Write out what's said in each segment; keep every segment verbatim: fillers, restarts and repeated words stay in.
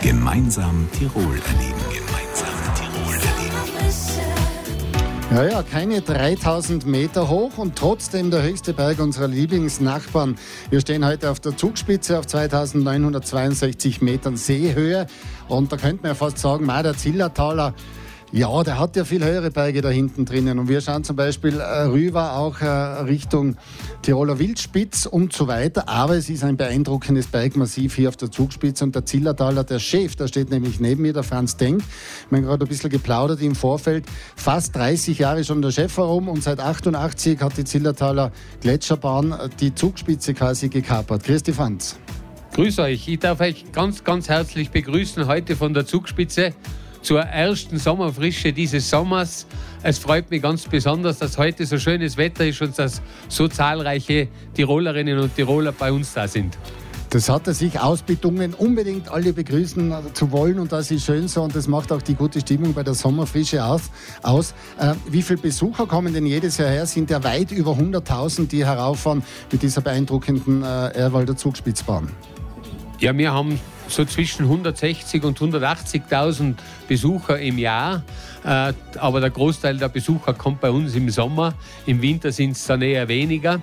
Gemeinsam Tirol erleben. Gemeinsam Tirol erleben. Ja, ja, keine dreitausend Meter hoch und trotzdem der höchste Berg unserer Lieblingsnachbarn. Wir stehen heute auf der Zugspitze auf zweitausendneunhundertzweiundsechzig Metern Seehöhe. Und da könnte man ja fast sagen, ma, der Zillertaler, ja, der hat ja viel höhere Berge da hinten drinnen. Und wir schauen zum Beispiel äh, rüber auch äh, Richtung Tiroler Wildspitz und so weiter. Aber es ist ein beeindruckendes Bergmassiv hier auf der Zugspitze. Und der Zillertaler, der Chef, der steht nämlich neben mir, der Franz Denk. Wir haben gerade ein bisschen geplaudert im Vorfeld. Fast dreißig Jahre schon der Chef herum und seit achtundachtzig hat die Zillertaler Gletscherbahn die Zugspitze quasi gekapert. Grüß dich, Franz. Grüß euch. Ich darf euch ganz, ganz herzlich begrüßen heute von der Zugspitze zur ersten Sommerfrische dieses Sommers. Es freut mich ganz besonders, dass heute so schönes Wetter ist und dass so zahlreiche Tirolerinnen und Tiroler bei uns da sind. Das hat er sich ausbedungen, unbedingt alle begrüßen zu wollen und das ist schön so und das macht auch die gute Stimmung bei der Sommerfrische aus. aus. Äh, wie viele Besucher kommen denn jedes Jahr her? Sind ja weit über hunderttausend, die herauffahren mit dieser beeindruckenden äh, Ehrwalder Zugspitzbahn. Ja, wir haben so zwischen hundertsechzig und hundertachtzigtausend Besucher im Jahr. Äh, aber der Großteil der Besucher kommt bei uns im Sommer. Im Winter sind es dann eher weniger.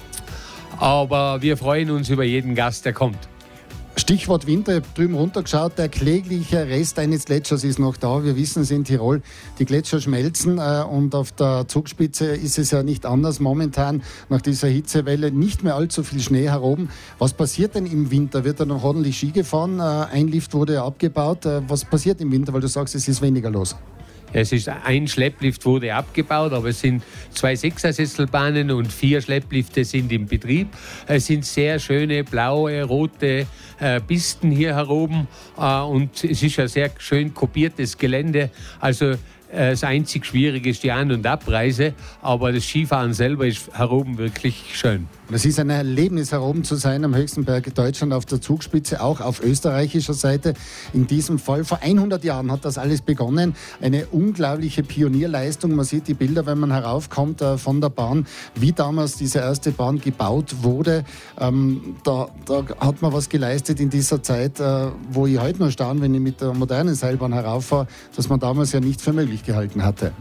Aber wir freuen uns über jeden Gast, der kommt. Stichwort Winter, ich habe drüben runtergeschaut, der klägliche Rest eines Gletschers ist noch da. Wir wissen es in Tirol, die Gletscher schmelzen äh, und auf der Zugspitze ist es ja nicht anders. Momentan nach dieser Hitzewelle nicht mehr allzu viel Schnee heroben. Was passiert denn im Winter? Wird da noch ordentlich Ski gefahren? Äh, ein Lift wurde ja abgebaut. Äh, was passiert im Winter, weil du sagst, es ist weniger los? Es ist ein Schlepplift wurde abgebaut, aber es sind zwei Sechsersesselbahnen und vier Schlepplifte sind im Betrieb. Es sind sehr schöne blaue, rote äh, Pisten hier heroben äh, und es ist ein sehr schön kopiertes Gelände. Also äh, das einzig Schwierige ist die An- und Abreise, aber das Skifahren selber ist heroben wirklich schön. Es ist ein Erlebnis, heroben zu sein am höchsten Berg Deutschland auf der Zugspitze, auch auf österreichischer Seite. In diesem Fall vor hundert Jahren hat das alles begonnen. Eine unglaubliche Pionierleistung. Man sieht die Bilder, wenn man heraufkommt äh, von der Bahn, wie damals diese erste Bahn gebaut wurde. Ähm, da, da hat man was geleistet in dieser Zeit, äh, wo ich heute noch staune, wenn ich mit der modernen Seilbahn herauffahre, dass man damals ja nicht für möglich gehalten hatte.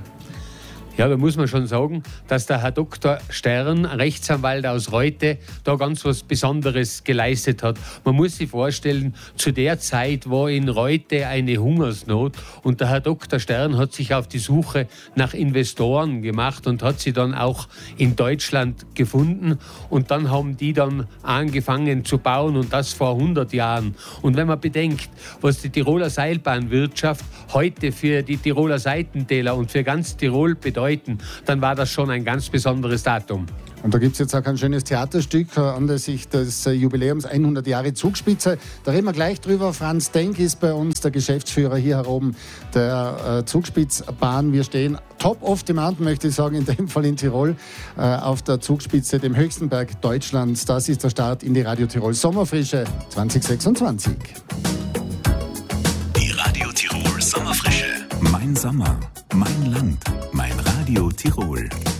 Ja, da muss man schon sagen, dass der Herr Doktor Stern, Rechtsanwalt aus Reute, da ganz was Besonderes geleistet hat. Man muss sich vorstellen, zu der Zeit war in Reute eine Hungersnot und der Herr Doktor Stern hat sich auf die Suche nach Investoren gemacht und hat sie dann auch in Deutschland gefunden und dann haben die dann angefangen zu bauen und das vor hundert Jahren. Und wenn man bedenkt, was die Tiroler Seilbahnwirtschaft heute für die Tiroler Seitentäler und für ganz Tirol bedeutet, dann war das schon ein ganz besonderes Datum. Und da gibt es jetzt auch ein schönes Theaterstück anlässlich des Jubiläums hundert Jahre Zugspitze. Da reden wir gleich drüber. Franz Denk ist bei uns der Geschäftsführer hier heroben der äh, Zugspitzbahn. Wir stehen top of the mountain, möchte ich sagen, in dem Fall in Tirol, äh, auf der Zugspitze, dem höchsten Berg Deutschlands. Das ist der Start in die Radio Tirol Sommerfrische zwanzig sechsundzwanzig. Die Radio Tirol Sommerfrische. Mein Sommer, mein Land, mein Radio Tirol.